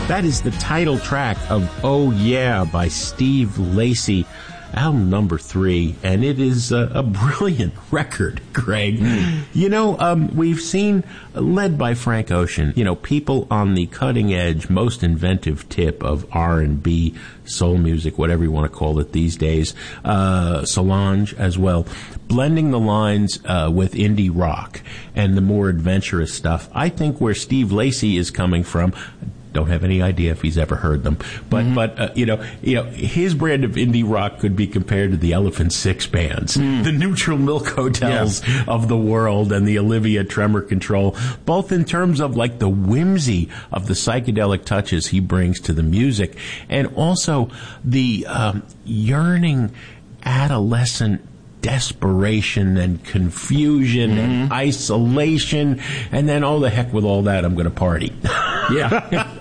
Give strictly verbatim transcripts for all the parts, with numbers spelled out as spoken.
That is the title track of Oh Yeah by Steve Lacy, album number three, and it is a, a brilliant record, Greg. Mm. You know, um, we've seen, led by Frank Ocean, you know, people on the cutting edge, most inventive tip of R and B, soul music, whatever you want to call it these days, uh, Solange as well, blending the lines uh, with indie rock and the more adventurous stuff. I think where Steve Lacy is coming from, don't have any idea if he's ever heard them, but mm-hmm. but uh, you know, you know, his brand of indie rock could be compared to the Elephant Six bands, mm. the Neutral Milk Hotels yeah. of the world, and the Olivia Tremor Control, both in terms of like the whimsy of the psychedelic touches he brings to the music, and also the um, yearning adolescent desperation and confusion mm-hmm. and isolation, and then, oh, the heck with all that, I'm going to party. Yeah.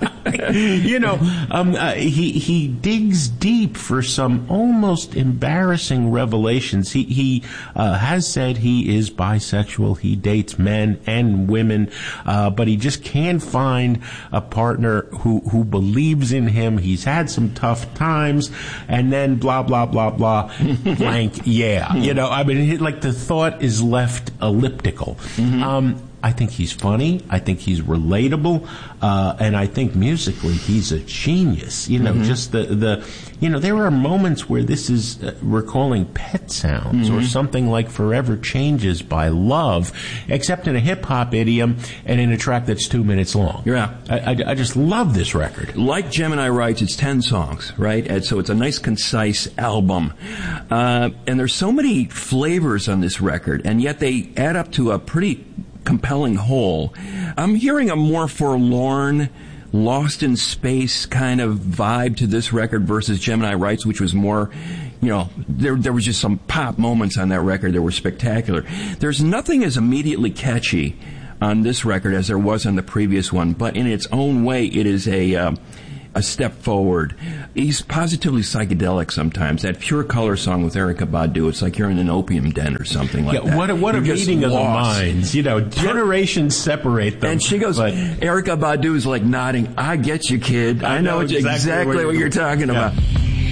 You know, um, uh, he he digs deep for some almost embarrassing revelations. He he uh, has said he is bisexual. He dates men and women, uh, but he just can't find a partner who who believes in him. He's had some tough times, and then blah blah blah blah blank. Yeah, you know, I mean, like the thought is left elliptical. Mm-hmm. Um, I think he's funny. I think he's relatable, uh, and I think musically he's a genius. You know, mm-hmm. just the the you know, there are moments where this is uh, recalling Pet Sounds mm-hmm. or something like "Forever Changes" by Love, except in a hip hop idiom and in a track that's two minutes long. Yeah, I, I, I just love this record. Like Gemini writes, it's ten songs, right? And so it's a nice, concise album, uh, and there's so many flavors on this record, and yet they add up to a pretty compelling whole. I'm hearing a more forlorn, lost in space kind of vibe to this record versus Gemini Rights, which was more, you know, there there was just some pop moments on that record that were spectacular. There's nothing as immediately catchy on this record as there was on the previous one, but in its own way, it is a uh, a step forward. He's positively psychedelic sometimes. That Pure Color song with Erykah Badu, it's like you're in an opium den or something like yeah, that. What a, what a meeting of the minds. You know, generations separate them. And she goes, but Erykah Badu is like nodding, I get you, kid. I, I know, know exactly, exactly what you're talking yeah. about.